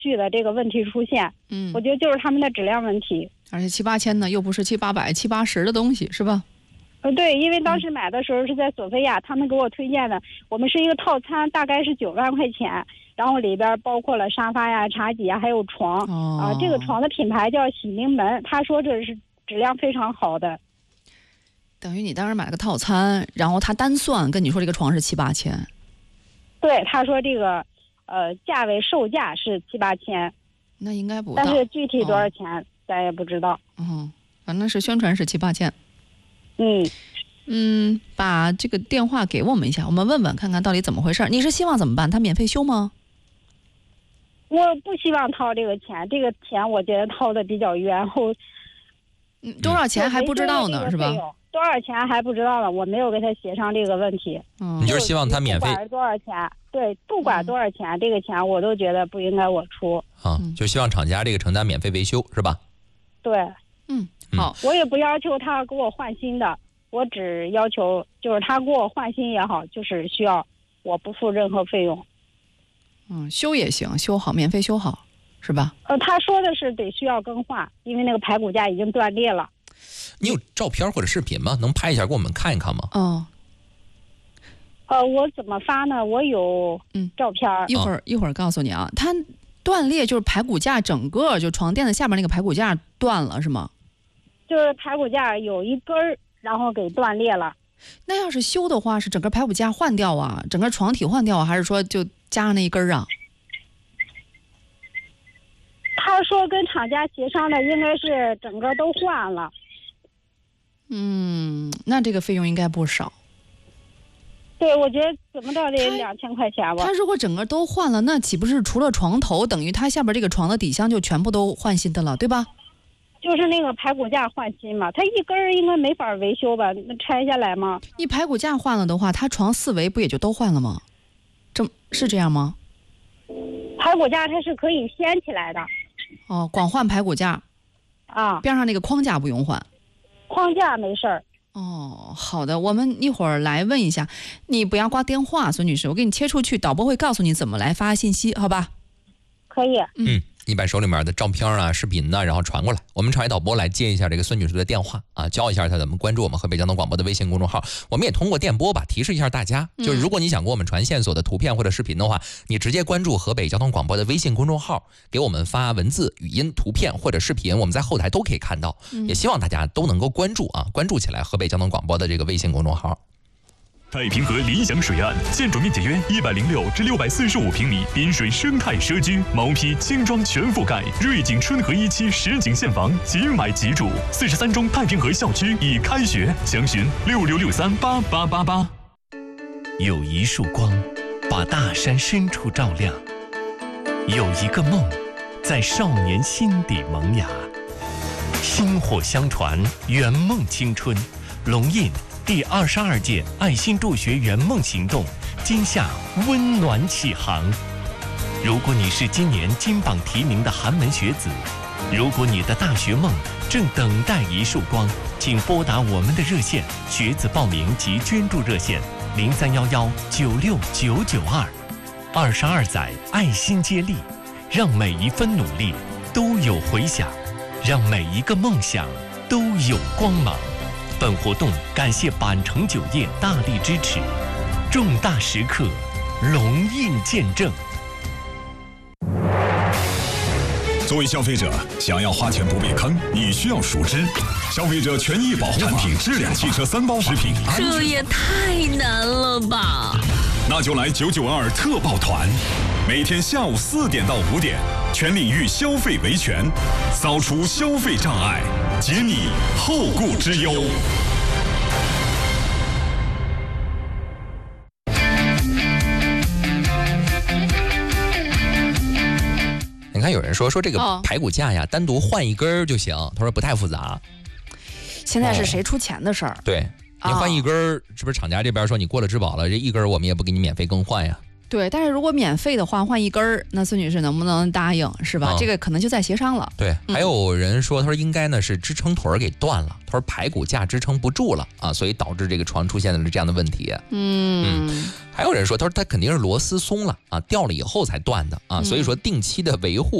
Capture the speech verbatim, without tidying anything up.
具的这个问题出现。 嗯， 我觉得就是他们的质量问题。 而且七八千呢，又不是七八百、七八十的东西，是吧？ 呃，对，因为当时买的时候是在索菲亚，他们给我推荐的，我们是一个套餐，大概是九万块钱，然后里边包括了沙发呀、茶几呀，还有床。 哦、 啊，这个床的品牌叫喜临门，他说这是质量非常好的。 等于你当时买了个套餐，然后他单算跟你说这个床是七八千。 对，他说这个呃价位售价是七八千， 那应该不到， 但是具体多少钱、哦、咱也不知道。 嗯，反正是宣传是七八千。 嗯嗯，把这个电话给我们一下，我们问问看看到底怎么回事。你是希望怎么办？他免费修吗？ 我不希望掏这个钱，这个钱我觉得掏的比较冤。后嗯，多少钱还不知道呢，是吧？ 多少钱还不知道呢，我没有给他协商这个问题。 嗯，你就是希望他免费。 不管多少钱，对，不管多少钱，嗯、这个钱我都觉得不应该我出。 啊，就希望厂家这个承担免费维修，是吧？ 对， 嗯，好。 我也不要求他给我换新的，我只要求就是他给我换新也好，就是需要我不付任何费用。 嗯，修也行，修好免费修好，是吧？ 呃，他说的是得需要更换，因为那个排骨架已经断裂了。 你有照片或者视频吗？能拍一下给我们看一看吗？ 哦， 呃，我怎么发呢？我有嗯照片、 嗯，一会儿、哦、一会儿告诉你啊。它断裂就是排骨架整个就床垫的下面那个排骨架断了是吗？ 就是排骨架有一根儿，然后给断裂了。 那要是修的话，是整个排骨架换掉啊，整个床体换掉啊，还是说就加上那一根儿啊？ 他说跟厂家协商的应该是整个都换了。 嗯，那这个费用应该不少。 对，我觉得怎么着得两千块钱吧。 他如果整个都换了，那岂不是除了床头，等于他下边这个床的底箱就全部都换新的了，对吧？ 就是那个排骨架换新嘛，它一根儿应该没法维修吧？那拆下来吗？ 你排骨架换了的话，它床四围不也就都换了吗？这是这样吗？ 排骨架它是可以掀起来的。 哦，光换排骨架。 啊。 边上那个框架不用换。 框架没事儿。 哦，好的，我们一会儿来问一下，你不要挂电话，孙女士，我给你切出去，导播会告诉你怎么来发信息，好吧？ 可以。 嗯，你把手里面的照片啊、视频呢，然后传过来，我们场外导播来接一下这个孙女士的电话啊，教一下她怎么关注我们河北交通广播的微信公众号。我们也通过电波吧提示一下大家，就是如果你想给我们传线索的图片或者视频的话，你直接关注河北交通广播的微信公众号，给我们发文字、语音、图片或者视频，我们在后台都可以看到。也希望大家都能够关注啊，关注起来河北交通广播的这个微信公众号。 太平河理想水岸，建筑面积约一百零六至六百四十五平米，滨水生态社区，毛坯轻装全覆盖，瑞景春和一期实景现房，即买即住。四十三中太平河校区已开学，详询六六六三八八八八。 有一束光，把大山深处照亮；有一个梦，在少年心底萌芽。薪火相传，圆梦青春，龙印。第二十二届爱心助学圆梦行动今夏温暖启航。如果你是今年金榜题名的寒门学子，如果你的大学梦正等待一束光，请拨打我们的热线学子报名及捐助热线零三幺幺九六九九二。二十二载爱心接力，让每一分努力都有回响，让每一个梦想都有光芒。本活动感谢板城酒业大力支持，重大时刻，龙印见证。 作为消费者，想要花钱不被坑，你需要熟知消费者权益保护产品质量汽车三包食品。 这也太难了吧！ 那就来九九二特报团，每天下午四点到五点，全领域消费维权，扫除消费障碍，解你后顾之忧。 你看有人说说这个排骨架呀，哦、单独换一根就行，他说不太复杂。 现在是谁出钱的事儿、哦？ 对，你换一根、哦，是不是厂家这边说你过了质保了，这一根我们也不给你免费更换呀？ 对，但是如果免费的话换一根儿，那孙女士能不能答应是吧？ 嗯、 这个可能就在协商了。 对，还有人说，他说应该呢是支撑腿儿给断了，他说排骨架支撑不住了啊，所以导致这个床出现了这样的问题。 嗯。 嗯还有人说，他说他肯定是螺丝松了啊，掉了以后才断的啊，所以说定期的维护